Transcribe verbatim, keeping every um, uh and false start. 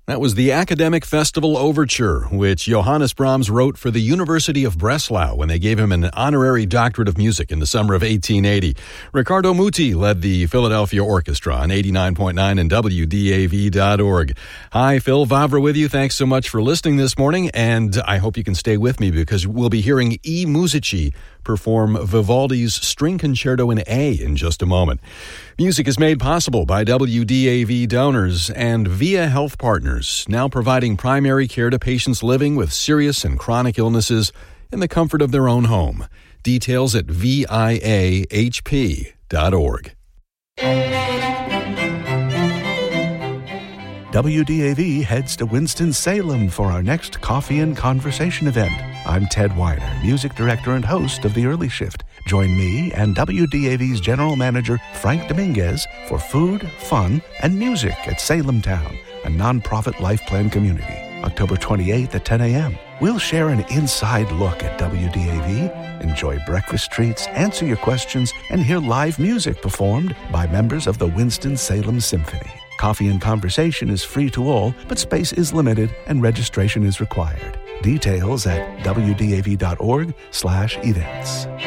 That was the Academic Festival Overture, which Johannes Brahms wrote for the University of Breslau when they gave him an honorary doctorate of music in the summer of eighteen eighty. Riccardo Muti led the Philadelphia Orchestra on eighty-nine point nine and W D A V dot org. Hi, Phil Vavra with you. Thanks so much for listening this morning, and I hope you can stay with me because we'll be hearing E. Musici perform Vivaldi's String Concerto in A in just a moment. Music is made possible by W D A V donors and Via Health Partners, now providing primary care to patients living with serious and chronic illnesses in the comfort of their own home. Details at V I A H P dot org. W D A V heads to Winston-Salem for our next Coffee and Conversation event. I'm Ted Weiner, music director and host of The Early Shift. Join me and W D A V's general manager, Frank Dominguez, for food, fun, and music at Salem Town, a nonprofit life plan community. October twenty-eighth at ten a.m. We'll share an inside look at W D A V, enjoy breakfast treats, answer your questions, and hear live music performed by members of the Winston-Salem Symphony. Coffee and Conversation is free to all, but space is limited and registration is required. Details at W D A V dot org slash events.